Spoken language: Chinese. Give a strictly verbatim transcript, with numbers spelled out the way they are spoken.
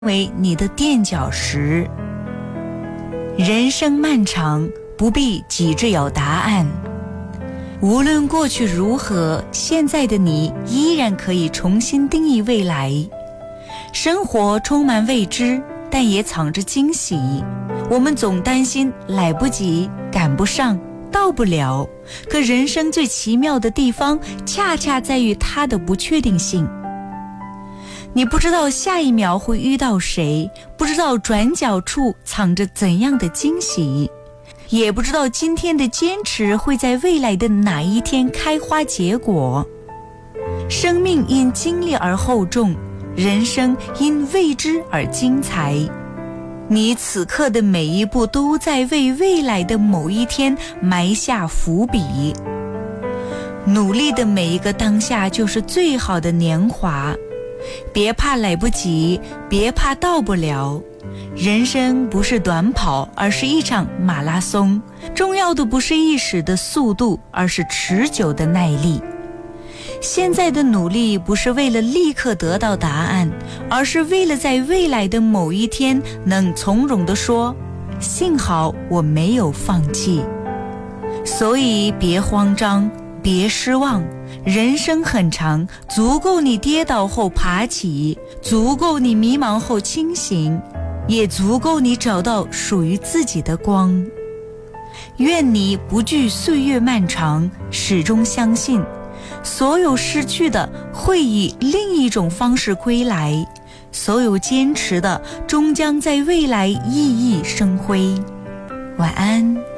为你的垫脚石。人生漫长，不必急着有答案。无论过去如何，现在的你依然可以重新定义未来。生活充满未知，但也藏着惊喜。我们总担心来不及、赶不上、到不了，可人生最奇妙的地方，恰恰在于它的不确定性。你不知道下一秒会遇到谁，不知道转角处藏着怎样的惊喜，也不知道今天的坚持会在未来的哪一天开花结果。生命因经历而厚重，人生因未知而精彩。你此刻的每一步都在为未来的某一天埋下伏笔。努力的每一个当下就是最好的年华。别怕来不及，别怕到不了。人生不是短跑，而是一场马拉松。重要的不是一时的速度，而是持久的耐力。现在的努力不是为了立刻得到答案，而是为了在未来的某一天能从容地说，幸好我没有放弃。所以别慌张，别失望。人生很长，足够你跌倒后爬起，足够你迷茫后清醒，也足够你找到属于自己的光。愿你不惧岁月漫长，始终相信所有失去的会以另一种方式归来，所有坚持的终将在未来熠熠生辉。晚安。